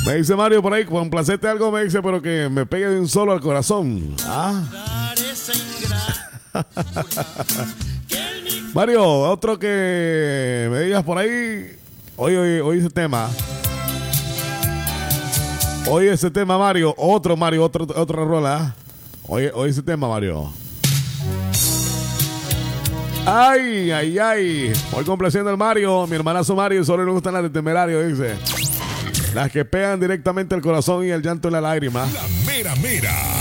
Me dice Mario por ahí, complacete algo, me dice, pero que me pegue de un solo al corazón. ¿Ah? Mario, otro que me digas por ahí. Hoy ese tema. Hoy ese tema, Mario. Otra rola. Hoy ese tema, Mario. Ay. Voy complaciendo al Mario. Mi hermanazo Mario. Solo le gustan las de Temerario, dice. Las que pegan directamente al corazón y el llanto en la lágrima. La mera mera.